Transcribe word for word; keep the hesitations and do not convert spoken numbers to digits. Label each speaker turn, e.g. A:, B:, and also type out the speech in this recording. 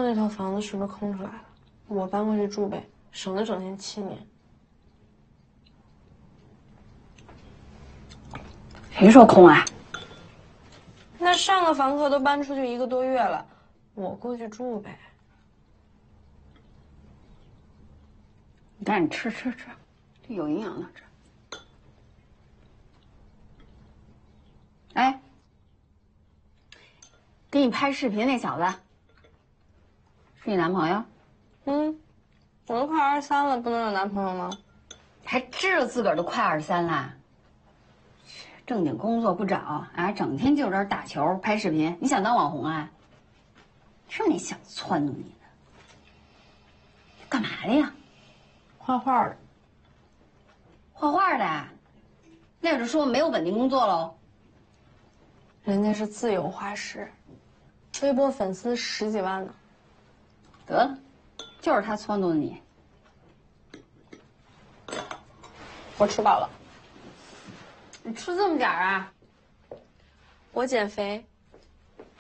A: 那套房子是不是空出来了？我搬过去住呗，省得整天气你。
B: 谁说空啊？
A: 那上个房客都搬出去一个多月了，我过去住呗。
B: 你赶紧吃吃吃，这有营养的吃。哎，给你拍视频那小子，是你男朋友？
A: 嗯，我都快二十三了，不能有男朋友吗？
B: 还知道自个儿都快二十三啦？正经工作不找啊，整天就这儿打球、拍视频，你想当网红啊？是那小子撺掇你的？干嘛的呀？
A: 画画的。
B: 画画的？那也就是说没有稳定工作喽？
A: 人家是自由画师，微博粉丝十几万呢。
B: 得了，就是他撺掇你。
A: 我吃饱了。
B: 你吃这么点儿啊？
A: 我减肥，